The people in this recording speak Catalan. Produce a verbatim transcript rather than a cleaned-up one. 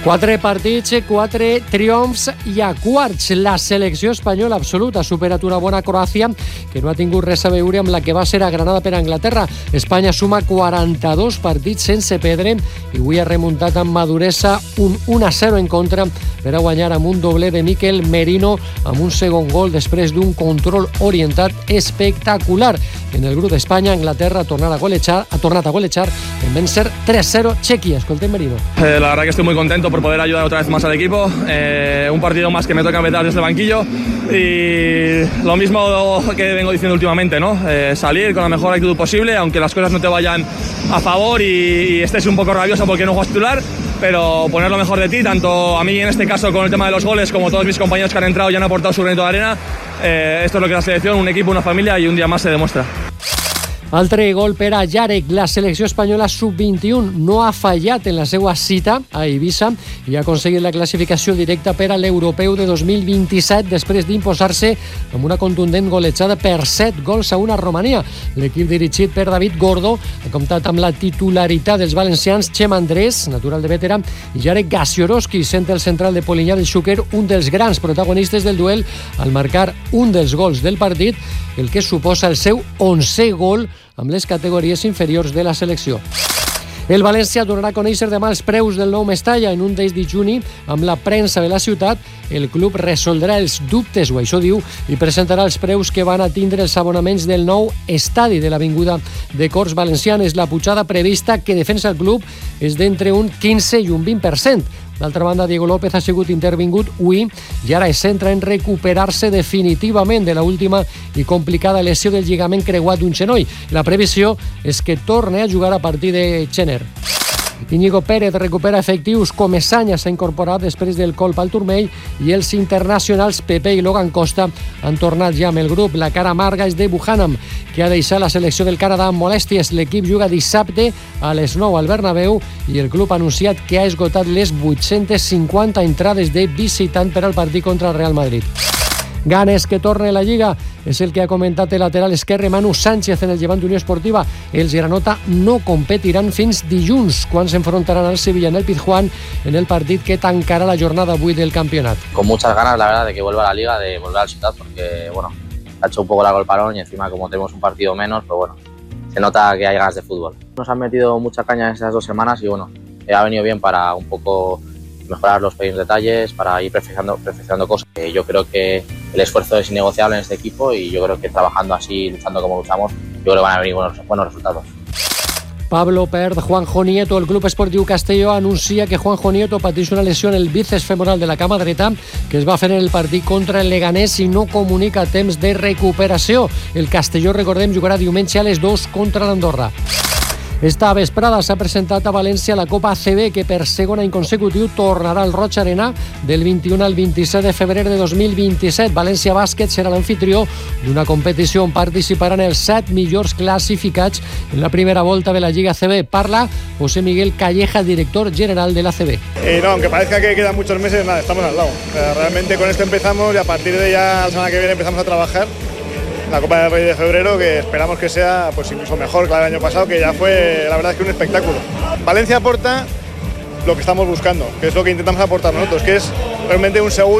Quatre partits, quatre triomfs i a quarts. La selecció espanyola absoluta ha superat una bona Croàcia que no ha tingut res a veure amb la que va ser agranada per Anglaterra. Espanya suma quaranta-dos partits sense perdre i avui ha remuntat amb maduresa un u a zero en contra per a guanyar amb un doble de Mikel Merino amb un segon gol després d'un control orientat espectacular. En el grup d'Espanya, Anglaterra ha tornat a golejar, ha tornat a golejar en vencer tres cero Chequia. Escoltem Merino. Eh, la verdad que estoy muy contento por poder ayudar otra vez más al equipo. Eh, un partido más que me toca vetar desde el banquillo y lo mismo que vengo diciendo últimamente, ¿no? Eh, salir con la mejor actitud posible, aunque las cosas no te vayan a favor y, y estés un poco rabioso porque no juegas titular, pero poner lo mejor de ti, tanto a mí en este caso con el tema de los goles como todos mis compañeros que han entrado y han aportado su granito de arena. Eh, esto es lo que es la selección, un equipo, una familia y un día más se demuestra. Altre gol per a Yarek. La selecció espanyola sub vint-i-un no ha fallat en la seva cita a Eivissa i ha aconseguit la classificació directa per a l'Europeu de dos mil vint-i-set després d'imposar-se amb una contundent golejada per set gols a una a Romania. L'equip dirigit per David Gordo ha comptat amb la titularitat dels valencians Chem Andrés, natural de Bétera, i Jarek Gaciorowski, sent el central de Polinyà de Xúquer un dels grans protagonistes del duel al marcar un dels gols del partit, el que suposa el seu onzè gol amb les categories inferiors de la selecció. El València donarà a conèixer demà els preus del nou Mestalla. En un d'ells dijuni, amb la premsa de la ciutat, el club resoldrà els dubtes, o això diu, i presentarà els preus que van a tindre els abonaments del nou estadi de l'Avinguda de Corts Valencianes. La pujada prevista que defensa el club és d'entre un quinze i un vint per cent. D'altra banda, Diego López ha sigut intervingut avui i ara es centra en recuperar-se definitivament de l'última i complicada lesió del lligament creuat d'un genoll. La previsió és que torni a jugar a partir de gener. Íñigo Pérez recupera efectius. Comesaña s'ha incorporat després del colp al turmell i els internacionals Pepe i Logan Costa han tornat ja amb el grup. La cara amarga és de Buchanan, que ha deixat la selecció del Canadà amb molèsties. L'equip juga dissabte a les nou al Bernabéu i el club ha anunciat que ha esgotat les vuit-centes cinquanta entrades de visitant per al partit contra el Real Madrid. Ganes que torna a la Lliga és el que ha comentat el lateral esquerre Manu Sánchez en el Llevant d'Unió Esportiva. Els Granota no competiran fins dilluns, quan s'enfrontaran al Sevilla en el Pizjuán en el partit que tancarà la jornada avui del campionat. Con muchas ganas, la verdad, de que vuelva a la Liga, de volver al Ciutat, porque, bueno, ha hecho un poco largo el parón y encima como tenemos un partido menos, pues bueno, se nota que hay ganas de fútbol. Nos han metido mucha caña en esas dos semanas y bueno, ha venido bien para un poco mejorar los pequeños detalles, para ir perfeccionando, perfeccionando cosas. Yo creo que el esfuerzo es innegociable en este equipo y yo creo que trabajando así, luchando como luchamos, yo creo que van a venir buenos, buenos resultados. Pablo Perd, Juanjo Nieto. El Club Esportiu Castelló anuncia que Juanjo Nieto pateix una lesió en el bíceps femoral de la cama dreta que es va fer en el partit contra el Leganés i no comunica temps de recuperació. El Castelló, recordem, jugarà diumenge a les dues contra l'Andorra. Esta vesprada s'ha presentat a València la Copa A C B, que per segon any consecutiu tornarà al Roig Arena del vint-i-un al vint-i-set de febrer de dos mil vint-i-set. València Bàsquet serà l'anfitrió d'una competició on participaran els set millors classificats en la primera volta de la Lliga A C B. Parla José Miguel Calleja, director general de la A C B. Eh, no, aunque parezca que quedan muchos meses, nada, estamos al lado. O sea, realmente con esto empezamos y a partir de ya la semana que viene empezamos a trabajar la Copa del Rey de febrero, que esperamos que sea pues incluso mejor que la del año pasado, que ya fue la verdad es que un espectáculo. Valencia aporta lo que estamos buscando, que es lo que intentamos aportar nosotros, que es realmente un segundo